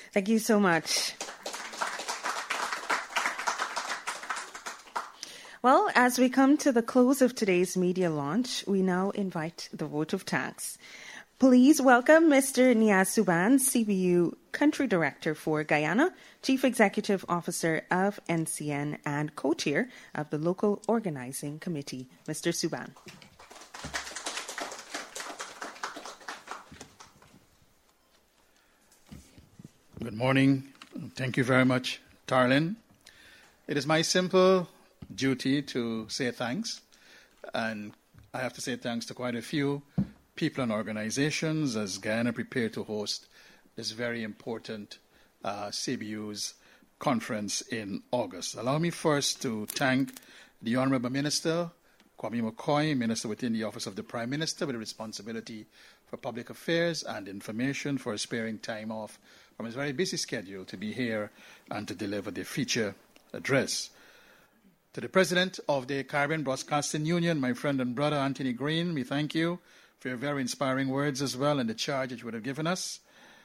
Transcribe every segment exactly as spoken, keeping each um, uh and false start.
Thank you so much. Well, as we come to the close of today's media launch, we now invite the vote of thanks. Please welcome Mister Niaz Subhan, C B U Country Director for Guyana, Chief Executive Officer of N C N, and co-chair of the Local Organizing Committee. Mister Subhan. Good morning. Thank you very much, Tarlin. It is my simple duty to say thanks, and I have to say thanks to quite a few people and organizations as Guyana prepare to host this very important uh, C B U's conference in August. Allow me first to thank the Honorable Minister, Kwame McCoy, Minister within the Office of the Prime Minister with responsibility for Public Affairs and Information, for sparing time off from his very busy schedule to be here and to deliver the feature address. To the President of the Caribbean Broadcasting Union, my friend and brother Anthony Green, we thank you for your very inspiring words as well and the charge that you would have given us.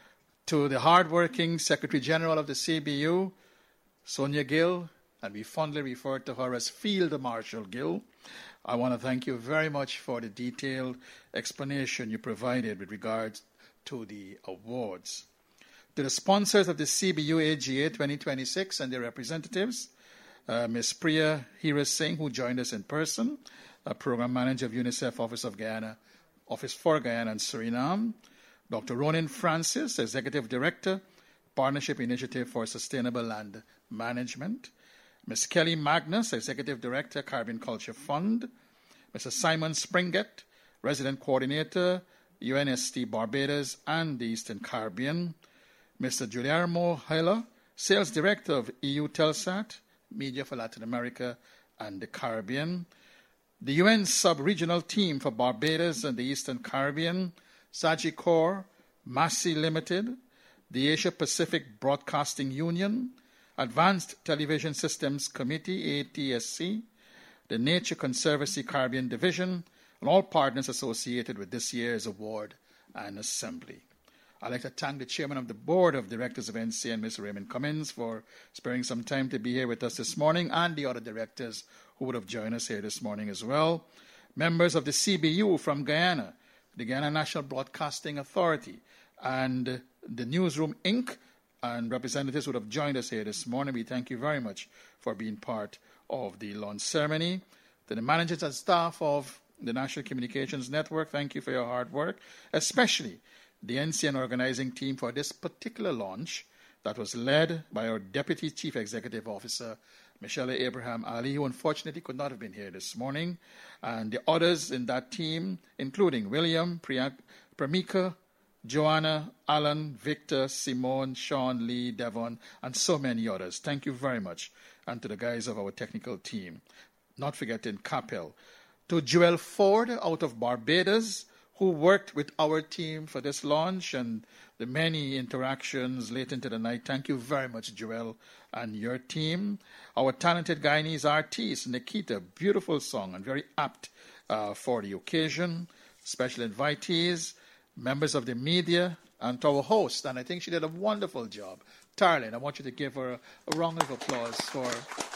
To the hard-working Secretary General of the C B U, Sonia Gill, and we fondly refer to her as Field Marshal Gill, I want to thank you very much for the detailed explanation you provided with regards to the awards. To the sponsors of the C B U A G A twenty twenty-six and their representatives, Uh, Miz Priya Hira Singh, who joined us in person, a Program Manager of UNICEF Office of Guyana, Office for Guyana and Suriname, Doctor Ronin Francis, Executive Director, Partnership Initiative for Sustainable Land Management, Miz Kelly Magnus, Executive Director, Caribbean Culture Fund, Mister Simon Springett, Resident Coordinator, U N S T Barbados and the Eastern Caribbean, Mister Guillermo Heller, Sales Director of E U Telsat, Media for Latin America and the Caribbean, the U N Sub-Regional Team for Barbados and the Eastern Caribbean, Sagicor, Massey Limited, the Asia Pacific Broadcasting Union, Advanced Television Systems Committee, A T S C, the Nature Conservancy Caribbean Division, and all partners associated with this year's award and assembly. I'd like to thank the Chairman of the Board of Directors of N C N, Mister Raymond Cummins, for sparing some time to be here with us this morning, and the other directors who would have joined us here this morning as well. Members of the C B U from Guyana, the Guyana National Broadcasting Authority, and the Newsroom Incorporated, and representatives would have joined us here this morning. We thank you very much for being part of the launch ceremony. To the managers and staff of the National Communications Network, thank you for your hard work, especially the N C N organizing team for this particular launch that was led by our Deputy Chief Executive Officer, Michelle Abraham Ali, who unfortunately could not have been here this morning, and the others in that team, including William, Priya, Pramika, Joanna, Alan, Victor, Simone, Sean, Lee, Devon, and so many others. Thank you very much. And to the guys of our technical team. Not forgetting Capel. To Joel Ford out of Barbados, who worked with our team for this launch and the many interactions late into the night. Thank you very much, Joel, and your team. Our talented Guyanese artist, Nikita, beautiful song and very apt uh, for the occasion. Special invitees, members of the media, and to our host, and I think she did a wonderful job. Tarlin, I want you to give her a, a round of applause for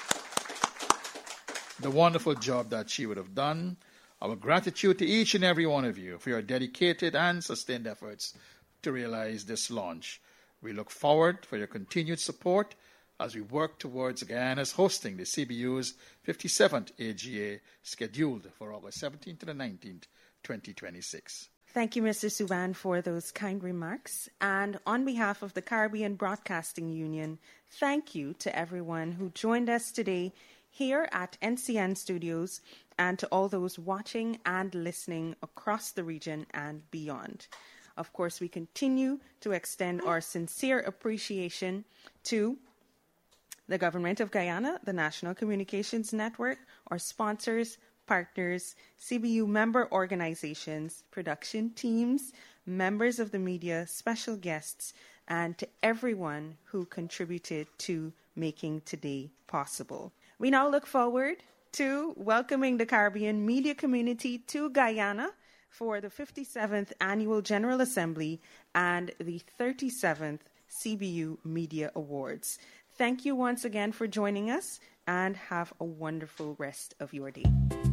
the wonderful job that she would have done. Our gratitude to each and every one of you for your dedicated and sustained efforts to realize this launch. We look forward for your continued support as we work towards Guyana's hosting the C B U's fifty-seventh A G A, scheduled for August seventeenth to the nineteenth, twenty twenty-six. Thank you, Mister Subhan, for those kind remarks. And on behalf of the Caribbean Broadcasting Union, thank you to everyone who joined us today here at N C N Studios, and to all those watching and listening across the region and beyond. Of course, we continue to extend our sincere appreciation to the Government of Guyana, the National Communications Network, our sponsors, partners, C B U member organizations, production teams, members of the media, special guests, and to everyone who contributed to making today possible. We now look forward to welcoming the Caribbean media community to Guyana for the fifty-seventh Annual General Assembly and the thirty-seventh C B U Media Awards. Thank you once again for joining us, and have a wonderful rest of your day.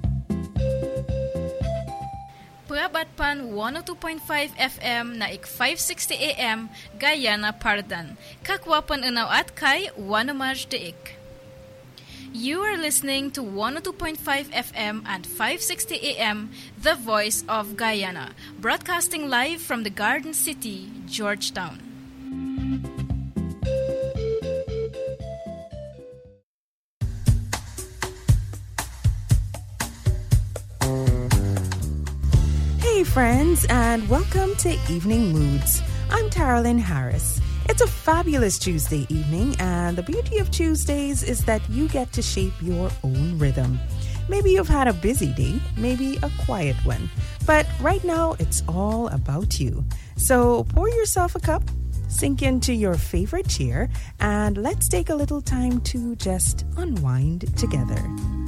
Prabatpan one oh two point five F M na ik five sixty A M Guyana Pardan. Kakwapan unaw at kay Wanamaj Deik. You are listening to one oh two point five F M and five sixty A M, The Voice of Guyana, broadcasting live from the Garden City, Georgetown. Hey friends, and welcome to Evening Moods. I'm Taralyn Harris. It's a fabulous Tuesday evening, and the beauty of Tuesdays is that you get to shape your own rhythm. Maybe you've had a busy day, maybe a quiet one, but right now it's all about you. So pour yourself a cup, sink into your favorite chair, and let's take a little time to just unwind together.